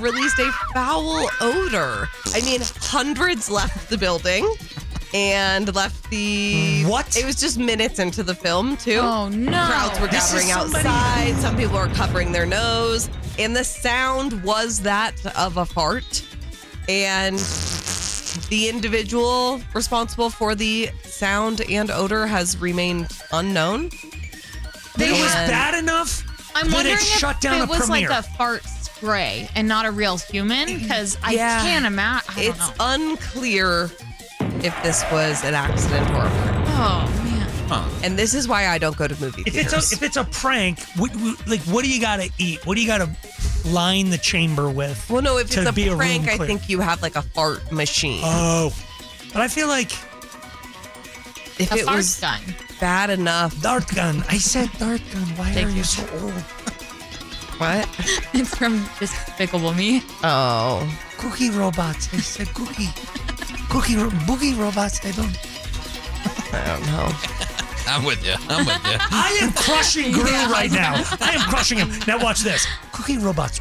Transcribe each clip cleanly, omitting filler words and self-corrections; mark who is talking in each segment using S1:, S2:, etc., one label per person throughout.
S1: released a foul odor. I mean, hundreds left the building and left the...
S2: What?
S1: It was just minutes into the film, too.
S3: Oh, no.
S1: Crowds were
S2: This is
S1: gathering
S2: somebody-
S1: outside. Some people were covering their nose. And the sound was that of a fart. And the individual responsible for the sound and odor has remained unknown.
S2: It was
S1: And-
S2: bad enough
S3: I'm
S2: that
S3: wondering
S2: it shut down
S3: if
S2: a
S3: it was
S2: premiere.
S3: like a fart spray and not a real human, because I
S1: Yeah.
S3: can't imagine. I don't
S1: It's
S3: know.
S1: unclear if this was an accident or a prank.
S3: Oh, man.
S1: And this is why I don't go to movie
S2: If
S1: theaters.
S2: it's a prank, what do you got to eat? What do you got to line the chamber with?
S1: well, no, if
S2: to
S1: it's
S2: be
S1: a
S2: a
S1: prank,
S2: room
S1: I
S2: clear?
S1: think you have like a fart machine.
S2: Oh, but I feel like
S1: if
S3: A
S1: it
S3: fart
S1: was
S3: gun.
S1: bad enough.
S2: dart gun. I said dart gun. Why
S3: Thank
S2: are
S3: you.
S2: you so old?
S1: What?
S3: It's from Despicable Me.
S1: Oh.
S2: Cookie robots. I said cookie. Boogie robots. I don't.
S1: I don't know.
S4: I'm with you.
S2: I am crushing Gru right now. I am crushing him. Now watch this. Cookie robots.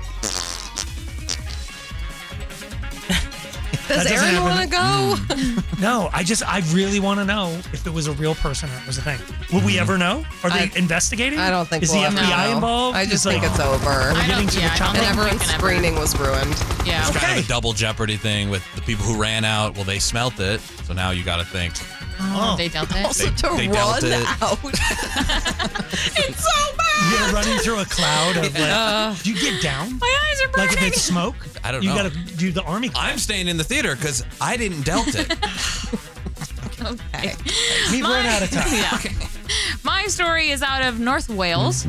S1: Does
S2: That doesn't
S1: Aaron
S2: happen.
S1: want to go?
S2: No, I really want to know if it was a real person or it was a thing. Will we ever know? Are they investigating?
S1: I don't think
S2: Is
S1: we'll
S2: the
S1: ever
S2: FBI
S1: know.
S2: involved?
S1: I just
S2: It's
S1: think
S2: like-
S1: it's over.
S2: We're
S3: I
S2: getting
S3: don't-
S2: to the
S3: yeah, I
S2: chopper.
S3: don't
S1: And
S3: think we
S1: everyone's
S3: can ever-
S1: screening was ruined.
S3: Yeah.
S4: It's kind of
S2: Okay.
S4: a double jeopardy thing with the people who ran out. Well, they smelt it, so now you got to think.
S2: Oh.
S3: They dealt it.
S1: Also to
S4: they dealt
S1: run
S4: it.
S1: out. It's so bad.
S2: You're running through a cloud of like. Do you get down?
S3: My eyes are burning.
S2: Like if it's smoke?
S4: I don't
S2: you
S4: know.
S2: got to do the army.
S4: I'm staying in the theater because I didn't dealt it.
S3: Okay.
S2: We've run out of time.
S3: Yeah. My story is out of North Wales.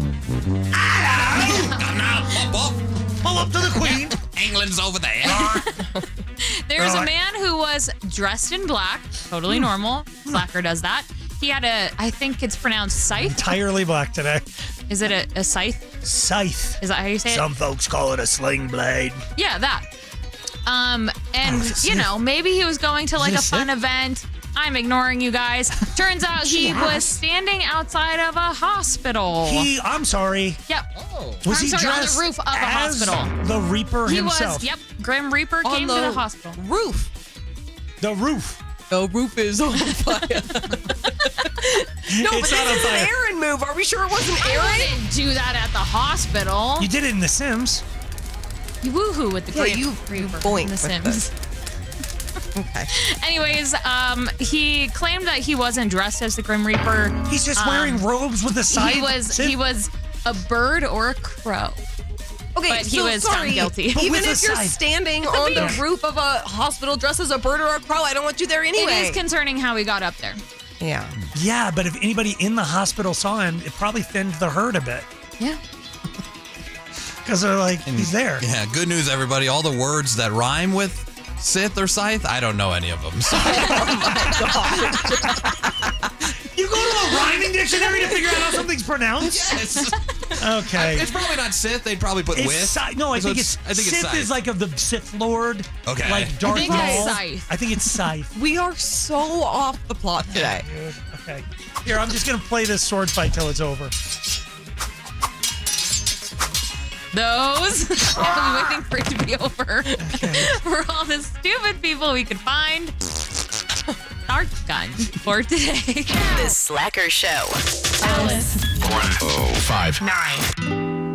S2: Pull up to the queen.
S4: England's over there.
S3: There's a
S2: Right.
S3: man who was dressed in black, totally normal. Slacker does that. He had I think it's pronounced scythe.
S2: Entirely black today.
S3: Is it a scythe?
S2: Scythe.
S3: Is that how you say it?
S2: Some folks call it a sling blade.
S3: Yeah, that. And
S2: is it
S3: you know, maybe he was going to like
S2: it
S3: a fun
S2: sick?
S3: event. I'm ignoring you guys. Turns out he was standing outside of a hospital.
S2: I'm sorry.
S3: Yep.
S2: Was
S3: I'm
S2: he
S3: sorry, on the
S2: dressed
S3: roof of a
S2: as
S3: hospital.
S2: the Reaper
S3: He
S2: himself?
S3: was, yep. Grim Reaper
S1: On
S3: came to the hospital.
S1: Roof.
S2: The roof.
S1: The roof is on fire. No,
S2: It's
S1: but
S2: not
S1: this
S2: on
S1: is
S2: fire.
S1: an Aaron move. Are we sure it wasn't
S3: I
S1: Aaron?
S3: didn't do that at the hospital.
S2: You did it in The Sims.
S3: You woohoo with the
S1: Yeah,
S3: Grim
S1: you
S3: Reaper
S1: boink
S3: in The
S1: with
S3: Sims.
S1: Okay.
S3: Anyways, he claimed that he wasn't dressed as the Grim Reaper.
S2: He's just wearing robes with a side.
S3: He was a bird or a crow.
S1: Okay,
S3: But he
S1: so
S3: was found
S1: sorry.
S3: guilty.
S2: But
S1: Even
S2: with a
S1: if you're
S2: side.
S1: standing on the roof of a hospital dressed as a bird or a crow, I don't want you there anyway.
S3: It is concerning how he got up there.
S1: Yeah.
S2: Yeah, but if anybody in the hospital saw him, it probably thinned the herd a bit.
S3: Yeah.
S2: Because they're like, he's there.
S4: Yeah, good news, everybody. All the words that rhyme with Sith or Scythe, I don't know any of them. So.
S2: You go to a rhyming dictionary to figure out how something's pronounced?
S4: Yes.
S2: Okay.
S4: It's probably not Sith. They'd probably put
S2: It's
S4: with.
S2: no, I
S4: So
S2: think it's Sith
S4: Scythe.
S2: is like of the Sith Lord.
S4: Okay.
S2: Like Darth
S3: think it's
S2: Maul.
S3: Scythe.
S2: I think it's Scythe.
S1: We are so off the plot today.
S2: Dude. Okay. Here, I'm just going to play this sword fight till it's over.
S3: Those. I'm waiting for it to be over. For all the stupid people we could find. Dart gun for today.
S5: The Slacker Show.
S3: Alice.
S6: 105.9.